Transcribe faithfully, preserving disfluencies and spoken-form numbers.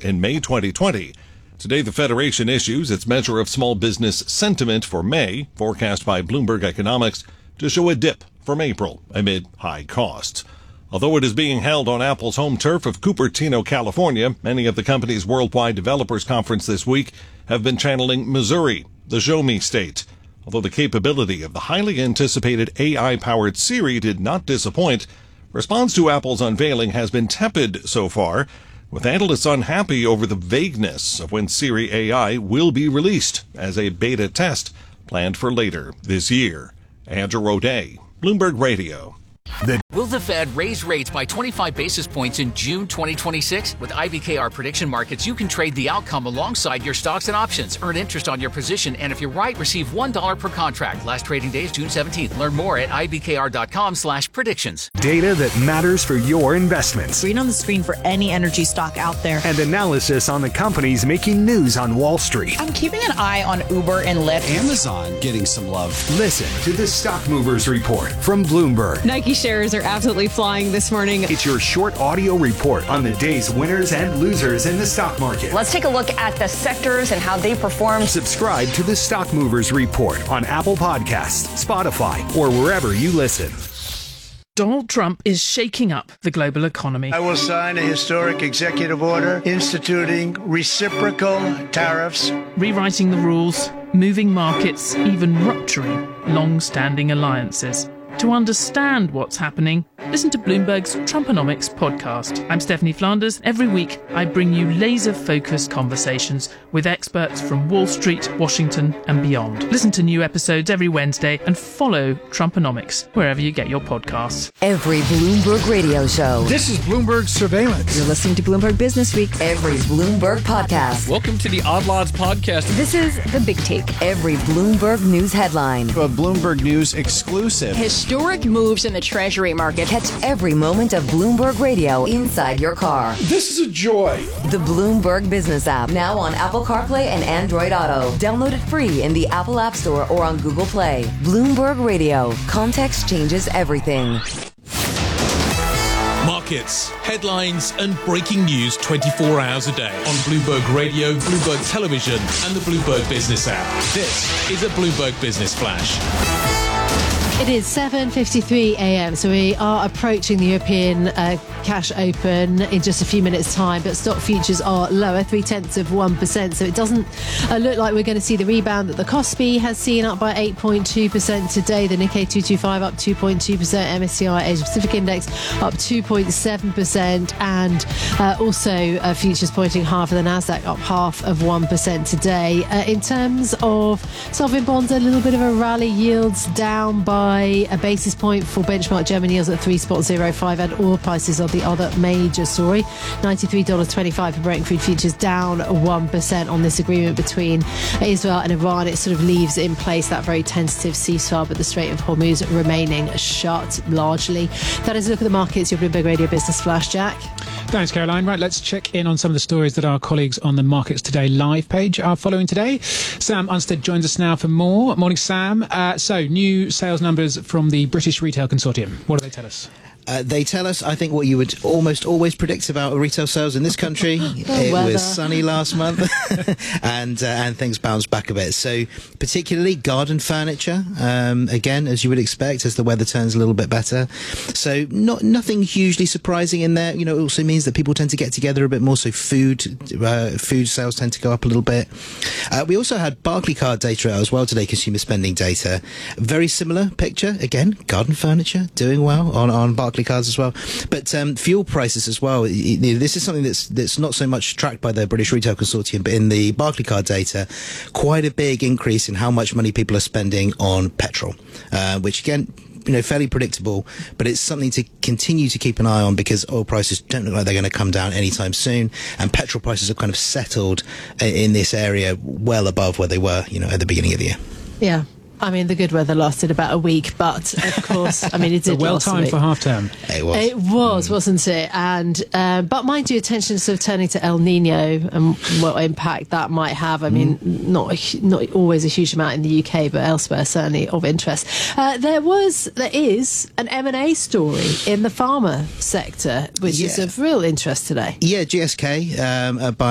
in May twenty twenty. Today, the Federation issues its measure of small business sentiment for May, forecast by Bloomberg Economics, to show a dip from April amid high costs. Although it is being held on Apple's home turf of Cupertino, California, many of the company's worldwide developers conference this week have been channeling Missouri, the Show Me state. Although the capability of the highly anticipated A I-powered Siri did not disappoint, response to Apple's unveiling has been tepid so far, with analysts unhappy over the vagueness of when Siri A I will be released as a beta test planned for later this year. Andrew O'Day, Bloomberg Radio. The Will the Fed raise rates by twenty-five basis points in June twenty twenty-six? With I B K R prediction markets, you can trade the outcome alongside your stocks and options. Earn interest on your position, and if you're right, receive one dollar per contract. Last trading day is June seventeenth. Learn more at ibkr.com slash predictions. Data that matters for your investments. Green on the screen for any energy stock out there. And analysis on the companies making news on Wall Street. I'm keeping an eye on Uber and Lyft. Amazon getting some love. Listen to the Stock Movers Report from Bloomberg. Nike shares are absolutely flying this morning. It's your short audio report on the day's winners and losers in the stock market. Let's take a look at the sectors and how they performed. Subscribe to the Stock Movers Report on Apple Podcasts, Spotify, or wherever you listen. Donald Trump is shaking up the global economy. I will sign a historic executive order instituting reciprocal tariffs, rewriting the rules, moving markets, even rupturing long-standing alliances. To understand what's happening, listen to Bloomberg's Trumponomics podcast. I'm Stephanie Flanders. Every week, I bring you laser-focused conversations with experts from Wall Street, Washington, and beyond. Listen to new episodes every Wednesday and follow Trumponomics wherever you get your podcasts. Every Bloomberg radio show. This is Bloomberg Surveillance. You're listening to Bloomberg Business Week. Every Bloomberg podcast. Welcome to the Odd Lots podcast. This is The Big Take. Every Bloomberg News headline. A Bloomberg News exclusive. Historic moves in the Treasury market. Catch every moment of Bloomberg Radio inside your car. This is a joy. The Bloomberg Business app, now on Apple CarPlay and Android Auto. Download it free in the Apple App Store or on Google Play. Bloomberg Radio. Context changes everything. Markets, headlines, and breaking news twenty-four hours a day on Bloomberg Radio, Bloomberg Television, and the Bloomberg Business app. This is a Bloomberg Business Flash. It is seven fifty-three a.m, so we are approaching the European uh, cash open in just a few minutes' time, but stock futures are lower, three-tenths of one percent, so it doesn't uh, look like we're going to see the rebound that the Kospi has seen, up by eight point two percent today. The Nikkei two twenty-five up two point two percent, M S C I Asia Pacific Index up two point seven percent, and uh, also uh, futures pointing half of the Nasdaq up half of one percent today. Uh, in terms of sovereign bonds, a little bit of a rally, yields down by a basis point for benchmark German yields at three point zero five, and oil prices are the other major story. ninety-three dollars twenty-five for Brent crude futures, down one percent on this agreement between Israel and Iran. It sort of leaves in place that very tentative ceasefire, but the Strait of Hormuz remaining shut largely. That is a look at the markets. Your Bloomberg Radio Business Flash, Jack. Thanks, Caroline. Right, let's check in on some of the stories that our colleagues on the Markets Today live page are following today. Sam Unstead joins us now for more. Morning, Sam. Uh, so, new sales numbers from the British Retail Consortium. What do they tell us? Uh, they tell us, I think, what you would almost always predict about retail sales in this country. It weather. was sunny last month, and uh, and things bounced back a bit. So, particularly garden furniture, um, again, as you would expect, as the weather turns a little bit better. So, not nothing hugely surprising in there. You know, it also means that people tend to get together a bit more. So, food uh, food sales tend to go up a little bit. Uh, we also had Barclaycard data out as well today, consumer spending data. Very similar picture. Again, garden furniture doing well on on Barclaycard cards as well, but um, fuel prices as well. This is something that's that's not so much tracked by the British Retail Consortium, but in the Barclaycard data, quite a big increase in how much money people are spending on petrol, uh, which again, you know, fairly predictable, but it's something to continue to keep an eye on because oil prices don't look like they're going to come down anytime soon, and petrol prices have kind of settled in this area well above where they were, you know, at the beginning of the year. Yeah. I mean, the good weather lasted about a week, but of course, I mean, it did well last a timed week. for half term. It was. It was, mm. wasn't it? And uh, but mind you, attention sort of turning to El Nino and what impact that might have. I mean, mm. not a, not always a huge amount in the U K, but elsewhere certainly of interest. Uh, there was, there is an M and A story in the pharma sector, which yeah. is of real interest today. Yeah, G S K um, are buying